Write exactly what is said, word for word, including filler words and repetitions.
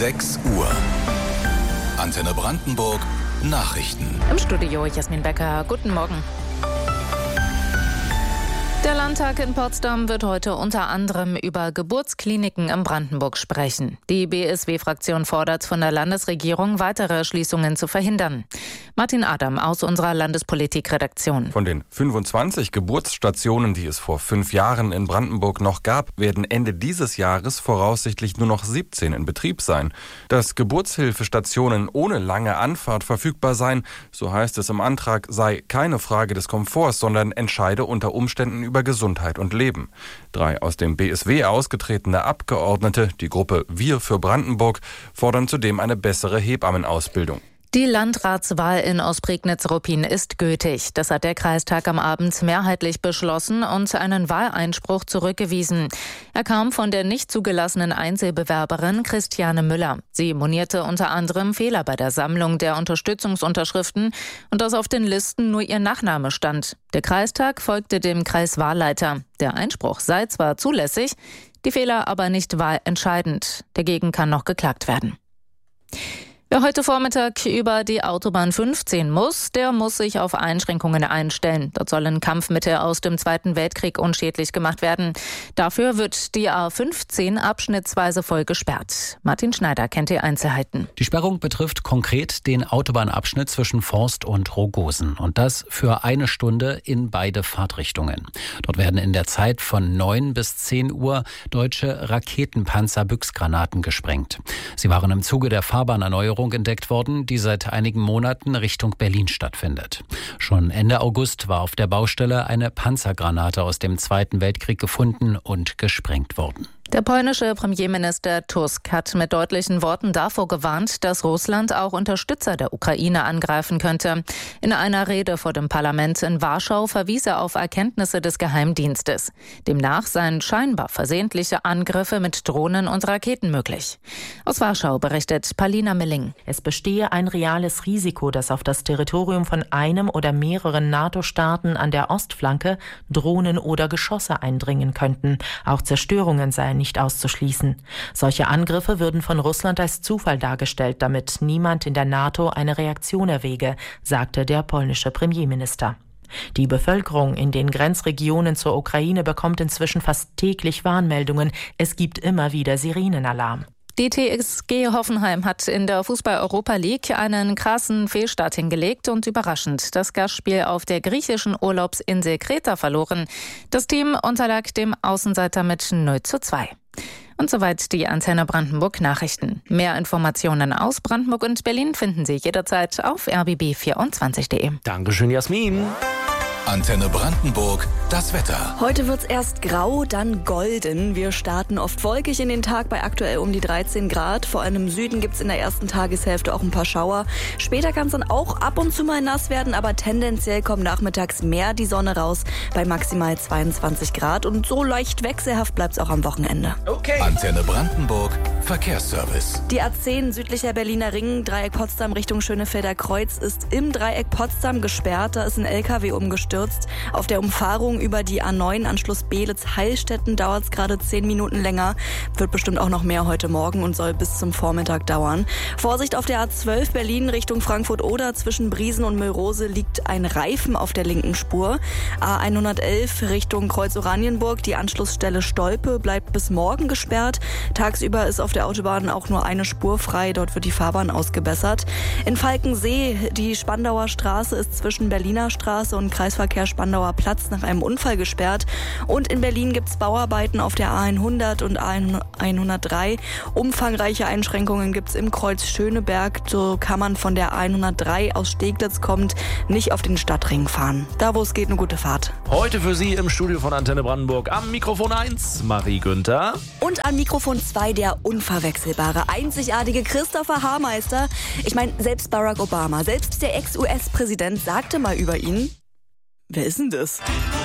sechs Uhr. Antenne Brandenburg Nachrichten. Im Studio Jasmin Becker. Guten Morgen. Der Landtag in Potsdam wird heute unter anderem über Geburtskliniken in Brandenburg sprechen. Die B S W-Fraktion fordert von der Landesregierung, weitere Schließungen zu verhindern. Martin Adam aus unserer Landespolitikredaktion. Von den fünfundzwanzig Geburtsstationen, die es vor fünf Jahren in Brandenburg noch gab, werden Ende dieses Jahres voraussichtlich nur noch siebzehn in Betrieb sein. Dass Geburtshilfestationen ohne lange Anfahrt verfügbar seien, so heißt es im Antrag, sei keine Frage des Komforts, sondern entscheide unter Umständen über über Gesundheit und Leben. Drei aus dem B S W ausgetretene Abgeordnete, die Gruppe Wir für Brandenburg, fordern zudem eine bessere Hebammenausbildung. Die Landratswahl in Ostprignitz-Ruppin ist gültig. Das hat der Kreistag am Abend mehrheitlich beschlossen und einen Wahleinspruch zurückgewiesen. Er kam von der nicht zugelassenen Einzelbewerberin Christiane Müller. Sie monierte unter anderem Fehler bei der Sammlung der Unterstützungsunterschriften und dass auf den Listen nur ihr Nachname stand. Der Kreistag folgte dem Kreiswahlleiter. Der Einspruch sei zwar zulässig, die Fehler aber nicht wahlentscheidend. Dagegen kann noch geklagt werden. Wer heute Vormittag über die Autobahn fünfzehn muss, der muss sich auf Einschränkungen einstellen. Dort sollen Kampfmittel aus dem Zweiten Weltkrieg unschädlich gemacht werden. Dafür wird die A fünfzehn abschnittsweise voll gesperrt. Martin Schneider kennt die Einzelheiten. Die Sperrung betrifft konkret den Autobahnabschnitt zwischen Forst und Rogosen. Und das für eine Stunde in beide Fahrtrichtungen. Dort werden in der Zeit von neun bis zehn Uhr deutsche Raketenpanzer-Büchsgranaten gesprengt. Sie waren im Zuge der Fahrbahnerneuerung entdeckt worden, die seit einigen Monaten Richtung Berlin stattfindet. Schon Ende August war auf der Baustelle eine Panzergranate aus dem Zweiten Weltkrieg gefunden und gesprengt worden. Der polnische Premierminister Tusk hat mit deutlichen Worten davor gewarnt, dass Russland auch Unterstützer der Ukraine angreifen könnte. In einer Rede vor dem Parlament in Warschau verwies er auf Erkenntnisse des Geheimdienstes. Demnach seien scheinbar versehentliche Angriffe mit Drohnen und Raketen möglich. Aus Warschau berichtet Palina Milling. Es bestehe ein reales Risiko, dass auf das Territorium von einem oder mehreren NATO-Staaten an der Ostflanke Drohnen oder Geschosse eindringen könnten. Auch Zerstörungen seien nicht auszuschließen. Solche Angriffe würden von Russland als Zufall dargestellt, damit niemand in der NATO eine Reaktion erwäge, sagte der polnische Premierminister. Die Bevölkerung in den Grenzregionen zur Ukraine bekommt inzwischen fast täglich Warnmeldungen. Es gibt immer wieder Sirenenalarm. Die T S G Hoffenheim hat in der Fußball-Europa League einen krassen Fehlstart hingelegt und überraschend das Gastspiel auf der griechischen Urlaubsinsel Kreta verloren. Das Team unterlag dem Außenseiter mit null zu zwei. Und soweit die Antenne Brandenburg Nachrichten. Mehr Informationen aus Brandenburg und Berlin finden Sie jederzeit auf r b b vierundzwanzig punkt de. Dankeschön, Jasmin. Antenne Brandenburg, das Wetter. Heute wird's erst grau, dann golden. Wir starten oft wolkig in den Tag bei aktuell um die dreizehn Grad. Vor allem im Süden gibt's in der ersten Tageshälfte auch ein paar Schauer. Später kann es dann auch ab und zu mal nass werden, aber tendenziell kommt nachmittags mehr die Sonne raus bei maximal zweiundzwanzig Grad. Und so leicht wechselhaft bleibt's auch am Wochenende. Okay. Antenne Brandenburg, Verkehrsservice. Die A zehn südlicher Berliner Ring, Dreieck Potsdam Richtung Schönefelder Kreuz, ist im Dreieck Potsdam gesperrt. Da ist ein L K W umgestürzt. Auf der Umfahrung über die A neun Anschluss Beelitz-Heilstätten dauert es gerade zehn Minuten länger. Wird bestimmt auch noch mehr heute Morgen und soll bis zum Vormittag dauern. Vorsicht auf der A zwölf Berlin Richtung Frankfurt-Oder. Zwischen Briesen und Müllrose liegt ein Reifen auf der linken Spur. A hundertelf Richtung Kreuz-Oranienburg. Die Anschlussstelle Stolpe bleibt bis morgen gesperrt. Tagsüber ist auf der Autobahn auch nur eine Spur frei. Dort wird die Fahrbahn ausgebessert. In Falkensee, die Spandauer Straße ist zwischen Berliner Straße und Kreisverkehr Spandauer Platz nach einem Unfall gesperrt. Und in Berlin gibt es Bauarbeiten auf der A hundert und A hundertdrei. Umfangreiche Einschränkungen gibt es im Kreuz Schöneberg. So kann man von der A hundertdrei aus Steglitz kommt nicht auf den Stadtring fahren. Da, wo es geht, eine gute Fahrt. Heute für Sie im Studio von Antenne Brandenburg am Mikrofon eins Marie Günther. Und am Mikrofon zwei der unverwechselbare, einzigartige Christopher Haarmeister. Ich meine, selbst Barack Obama, selbst der Ex-U S-Präsident sagte mal über ihn: Wer ist denn das?